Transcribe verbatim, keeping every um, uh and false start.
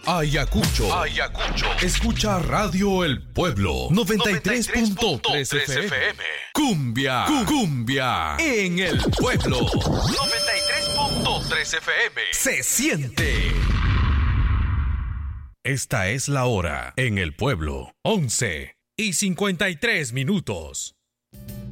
Ayacucho. Ayacucho. Escucha Radio El Pueblo. noventa y tres punto tres F M. Cumbia. Cu- Cumbia. En El Pueblo. noventa y tres punto tres F M. Se siente. Esta es la hora en El Pueblo. once y cincuenta y tres minutos.